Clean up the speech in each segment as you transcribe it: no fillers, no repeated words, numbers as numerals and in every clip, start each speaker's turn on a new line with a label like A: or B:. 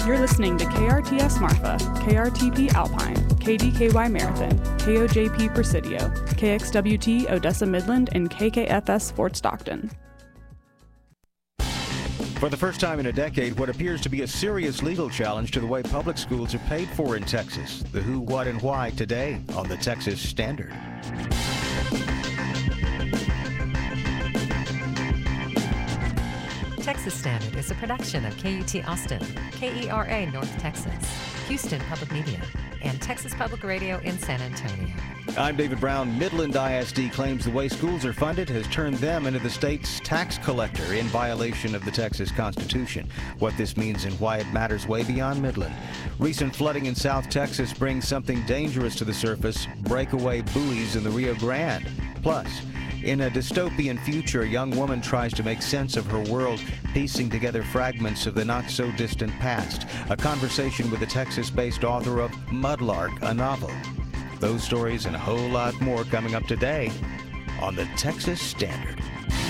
A: You're listening to KRTS Marfa, KRTP Alpine, KDKY Marathon, KOJP Presidio, KXWT Odessa Midland, and KKFS Fort Stockton.
B: For the first time in a decade, what appears to be a serious legal challenge to the way public schools are paid for in Texas. The who, what, and why today on the Texas Standard.
C: Texas Standard is a production of KUT Austin, KERA North Texas, Houston Public Media, and Texas Public Radio in San Antonio.
B: I'm David Brown. Midland ISD claims the way schools are funded has turned them into the state's tax collector in violation of the Texas Constitution. What this means and why it matters way beyond Midland. Recent flooding in South Texas brings something dangerous to the surface, breakaway buoys in the Rio Grande. Plus, in a dystopian future, a young woman tries to make sense of her world, piecing together fragments of the not-so-distant past. A conversation with the Texas-based author of Mudlark, a novel. Those stories and a whole lot more coming up today on the Texas Standard.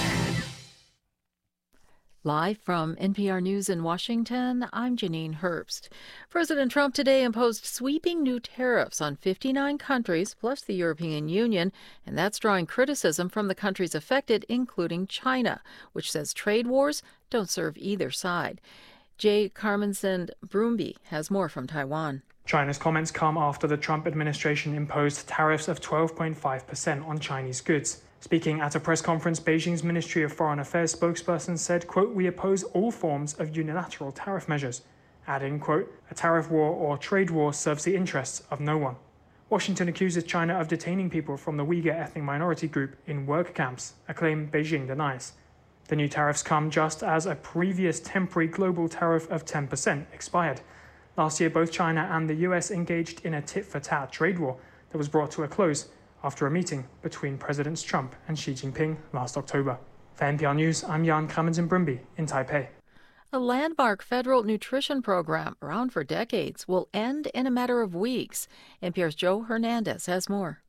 D: Live from NPR News in Washington, I'm Janine Herbst. President Trump today imposed sweeping new tariffs on 59 countries, plus the European Union, and that's drawing criticism from the countries affected, including China, which says trade wars don't serve either side. Jay Carmensen-Brumby has more from Taiwan.
E: China's comments come after the Trump administration imposed tariffs of 12.5% on Chinese goods. Speaking at a press conference, Beijing's Ministry of Foreign Affairs spokesperson said, quote, "We oppose all forms of unilateral tariff measures," adding, quote, "A tariff war or trade war serves the interests of no one." Washington accuses China of detaining people from the Uyghur ethnic minority group in work camps, a claim Beijing denies. The new tariffs come just as a previous temporary global tariff of 10% expired. Last year, both China and the US engaged in a tit-for-tat trade war that was brought to a close after a meeting between Presidents Trump and Xi Jinping last October. For NPR News, I'm Jan Carmensen-Brumby in Taipei.
D: A landmark federal nutrition program around for decades will end in a matter of weeks. NPR's Joe Hernandez has more.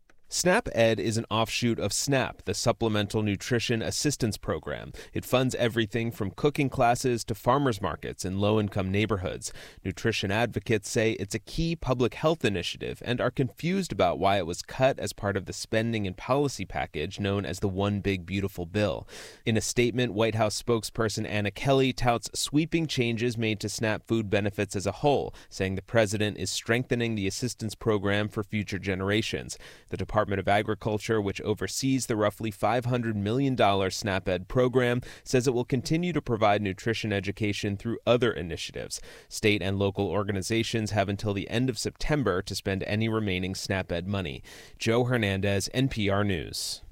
F: SNAP-Ed is an offshoot of SNAP, the Supplemental Nutrition Assistance Program. It funds everything from cooking classes to farmers markets in low-income neighborhoods. Nutrition advocates say it's a key public health initiative and are confused about why it was cut as part of the spending and policy package known as the One Big Beautiful Bill. In a statement, White House spokesperson Anna Kelly touts sweeping changes made to SNAP food benefits as a whole, saying the president is strengthening the assistance program for future generations. The Department of Agriculture, which oversees the roughly $500 million SNAP-Ed program, says it will continue to provide nutrition education through other initiatives. State and local organizations have until the end of September to spend any remaining SNAP-Ed money. Joe Hernandez, NPR News.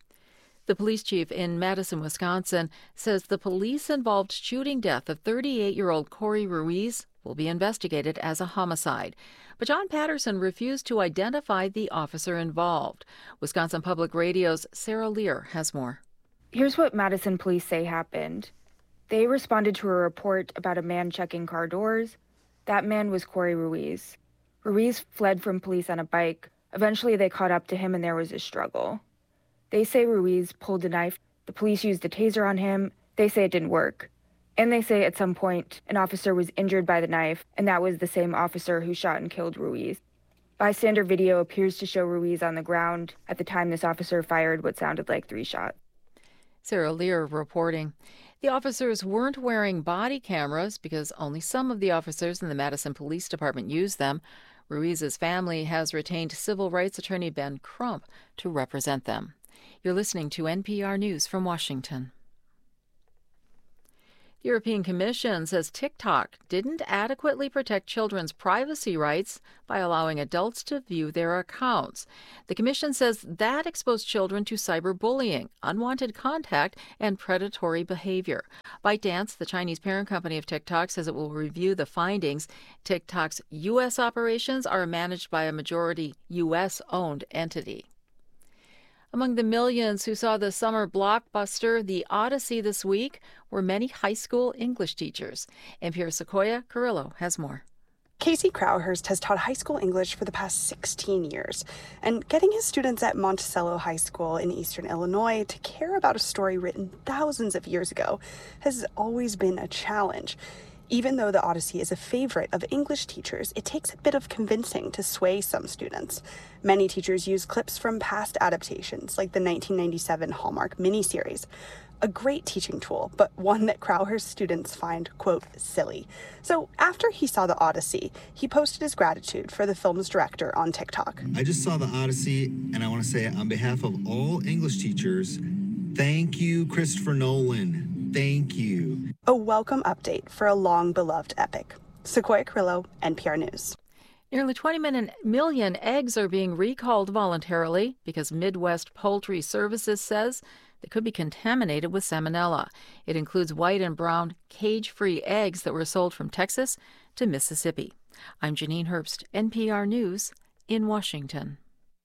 D: The police chief in Madison, Wisconsin, says the police-involved shooting death of 38-year-old Corey Ruiz will be investigated as a homicide. But John Patterson refused to identify the officer involved. Wisconsin Public Radio's Sarah Lear has more.
G: Here's what Madison police say happened. They responded to a report about a man checking car doors. That man was Corey Ruiz. Ruiz fled from police on a bike. Eventually, they caught up to him and there was a struggle. They say Ruiz pulled a knife. The police used a taser on him. They say it didn't work. And they say at some point an officer was injured by the knife, and that was the same officer who shot and killed Ruiz. Bystander video appears to show Ruiz on the ground at the time this officer fired what sounded like 3 shots.
D: Sarah Lear reporting. The officers weren't wearing body cameras because only some of the officers in the Madison Police Department use them. Ruiz's family has retained civil rights attorney Ben Crump to represent them. You're listening to NPR News from Washington. The European Commission says TikTok didn't adequately protect children's privacy rights by allowing adults to view their accounts. The Commission says that exposed children to cyberbullying, unwanted contact, and predatory behavior. ByteDance, the Chinese parent company of TikTok, says it will review the findings. TikTok's U.S. operations are managed by a majority U.S.-owned entity. Among the millions who saw the summer blockbuster The Odyssey this week were many high school English teachers. NPR's Sequoia Carrillo has more.
H: Casey Crowhurst has taught high school English for the past 16 years, and getting his students at Monticello High School in eastern Illinois to care about a story written thousands of years ago has always been a challenge. Even though The Odyssey is a favorite of English teachers, it takes a bit of convincing to sway some students. Many teachers use clips from past adaptations, like the 1997 Hallmark miniseries. A great teaching tool, but one that Crowhurst students find, quote, silly. So after he saw The Odyssey, he posted his gratitude for the film's director on TikTok.
I: I just saw The Odyssey, and I want to say on behalf of all English teachers, thank you, Christopher Nolan. Thank you.
H: A welcome update for a long-beloved epic. Sequoia Carrillo, NPR News.
D: Nearly 20 million eggs are being recalled voluntarily because Midwest Poultry Services says they could be contaminated with salmonella. It includes white and brown cage-free eggs that were sold from Texas to Mississippi. I'm Janine Herbst, NPR News in Washington.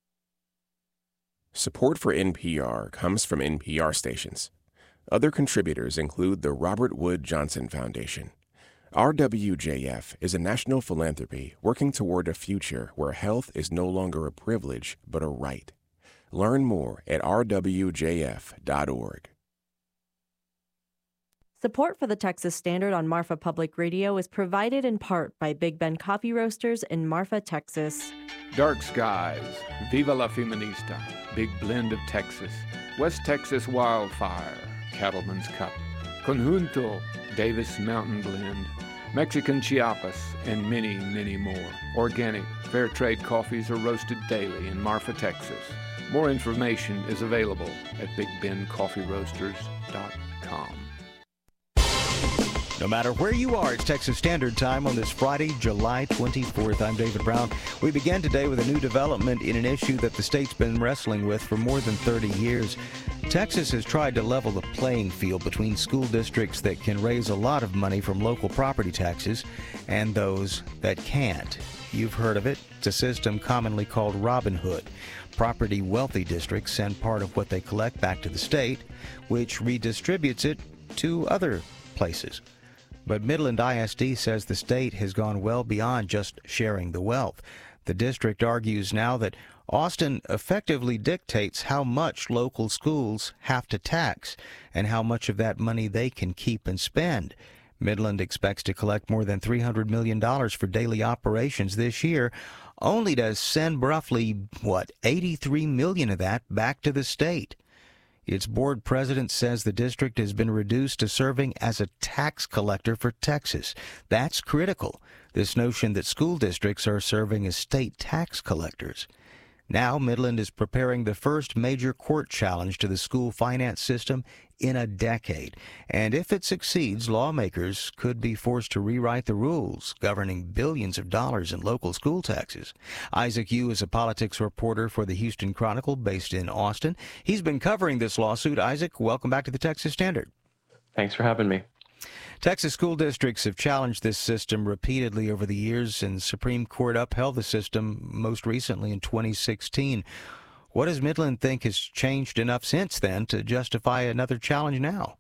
J: Support for NPR comes from NPR stations. Other contributors include the Robert Wood Johnson Foundation. RWJF is a national philanthropy working toward a future where health is no longer a privilege but a right. Learn more at rwjf.org.
K: Support for the Texas Standard on Marfa Public Radio is provided in part by Big Ben Coffee Roasters in Marfa, Texas.
L: Dark Skies, Viva la Feminista, Big Blend of Texas, West Texas Wildfire, Cattleman's Cup, Conjunto, Davis Mountain Blend, Mexican Chiapas, and many, many more. Organic, fair trade coffees are roasted daily in Marfa, Texas. More information is available at BigBenCoffeeRoasters.com.
B: No matter where you are, it's Texas Standard Time on this Friday, July 24th. I'm David Brown. We began today with a new development in an issue that the state's been wrestling with for more than 30 years. Texas has tried to level the playing field between school districts that can raise a lot of money from local property taxes and those that can't. You've heard of it. It's a system commonly called Robin Hood. Property wealthy districts send part of what they collect back to the state, which redistributes it to other places. But Midland ISD says the state has gone well beyond just sharing the wealth. The district argues now that Austin effectively dictates how much local schools have to tax and how much of that money they can keep and spend. Midland expects to collect more than $300 million for daily operations this year, only to send roughly, $83 million of that back to the state. Its board president says the district has been reduced to serving as a tax collector for Texas. That's critical, this notion that school districts are serving as state tax collectors. Now, Midland is preparing the first major court challenge to the school finance system in a decade. And if it succeeds, lawmakers could be forced to rewrite the rules governing billions of dollars in local school taxes. Isaac Yu is a politics reporter for the Houston Chronicle based in Austin. He's been covering this lawsuit. Isaac, welcome back to the Texas Standard.
M: Thanks for having me.
B: Texas school districts have challenged this system repeatedly over the years, and the Supreme Court upheld the system most recently in 2016. What does Midland think has changed enough since then to justify another challenge now?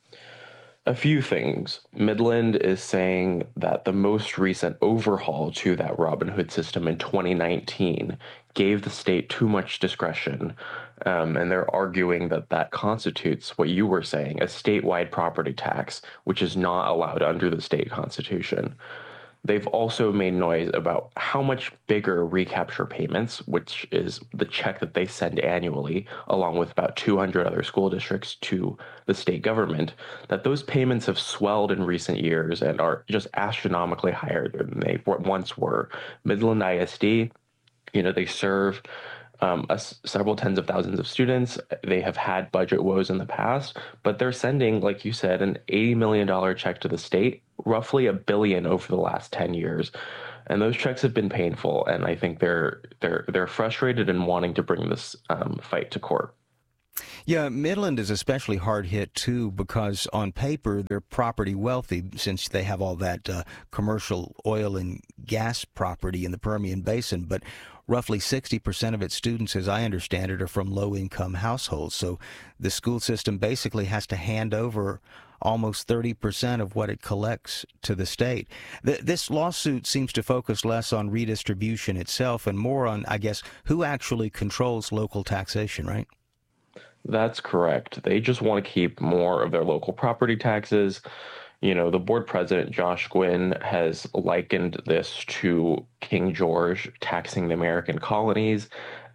M: A few things. Midland is saying that the most recent overhaul to that Robin Hood system in 2019 gave the state too much discretion, and they're arguing that that constitutes what you were saying, a statewide property tax, which is not allowed under the state constitution. They've also made noise about how much bigger recapture payments, which is the check that they send annually, along with about 200 other school districts to the state government, that those payments have swelled in recent years and are just astronomically higher than they once were. Midland ISD, they serve several tens of thousands of students. They have had budget woes in the past, but they're sending, like you said, an $80 million check to the state, roughly $1 billion over the last 10 years. And those checks have been painful. And I think they're frustrated and wanting to bring this fight to court.
B: Yeah, Midland is especially hard hit, too, because on paper they're property wealthy since they have all that commercial oil and gas property in the Permian Basin. But roughly 60% of its students, as I understand it, are from low-income households. So the school system basically has to hand over almost 30% of what it collects to the state. This lawsuit seems to focus less on redistribution itself and more on, I guess, who actually controls local taxation, right?
M: That's correct. They just want to keep more of their local property taxes. The board president, Josh Gwynn, has likened this to King George taxing the American colonies.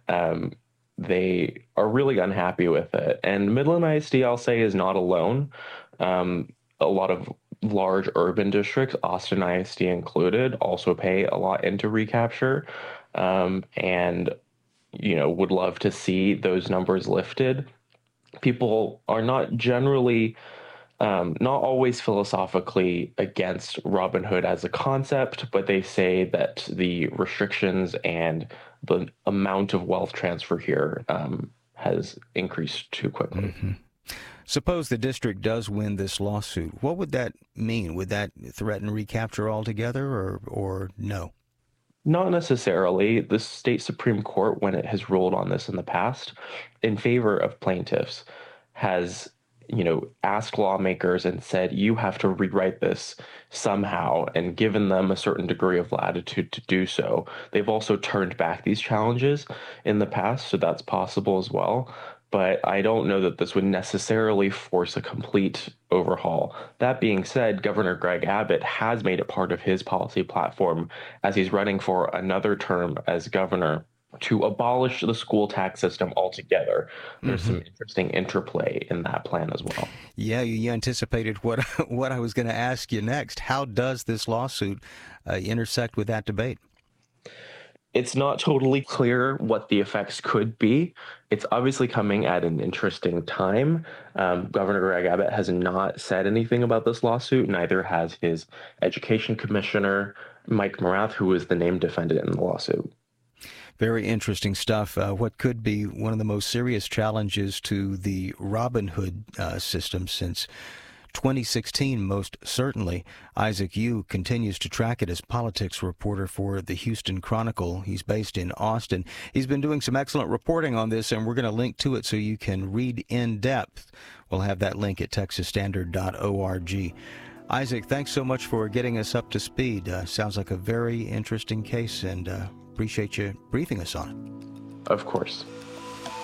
M: They are really unhappy with it. And Midland ISD, I'll say, is not alone. A lot of large urban districts, Austin ISD included, also pay a lot into recapture, and would love to see those numbers lifted. People are not generally, not always philosophically against Robin Hood as a concept, but they say that the restrictions and the amount of wealth transfer here has increased too quickly.
B: Mm-hmm. Suppose the district does win this lawsuit. What would that mean? Would that threaten recapture altogether, or no?
M: Not necessarily. The state Supreme Court, when it has ruled on this in the past in favor of plaintiffs, has asked lawmakers and said, you have to rewrite this somehow, and given them a certain degree of latitude to do so. They've also turned back these challenges in the past, so that's possible as well. But I don't know that this would necessarily force a complete overhaul. That being said, Governor Greg Abbott has made it part of his policy platform as he's running for another term as governor to abolish the school tax system altogether. There's some interesting interplay in that plan as well.
B: Yeah, you anticipated what I was going to ask you next. How does this lawsuit intersect with that debate?
M: It's not totally clear what the effects could be. It's obviously coming at an interesting time. Governor Greg Abbott has not said anything about this lawsuit. Neither has his education commissioner, Mike Morath, who is the named defendant in the lawsuit.
B: Very interesting stuff. What could be one of the most serious challenges to the Robin Hood system since 2016, most certainly. Isaac Yu continues to track it as politics reporter for the Houston Chronicle. He's based in Austin. He's been doing some excellent reporting on this, and we're going to link to it so you can read in depth. We'll have that link at texasstandard.org. Isaac, thanks so much for getting us up to speed. Sounds like a very interesting case, and appreciate you briefing us on it.
M: Of course.